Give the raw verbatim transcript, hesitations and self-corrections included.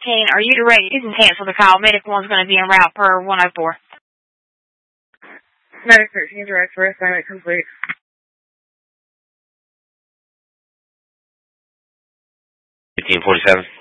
thirteen, are you direct? You can cancel the call. Medic one's going to be en route per one oh four. Medic thirteen, direct for assignment complete. fifteen forty-seven.